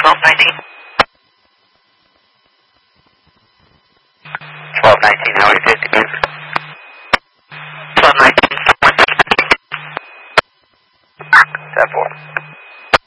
1219. 1219, how are you, 50 minutes? 1219, 160. 7-4.